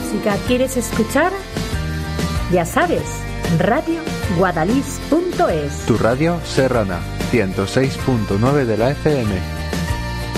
música quieres escuchar? Ya sabes, radioguadalix.es. Tu radio serrana, 106.9 de la FM.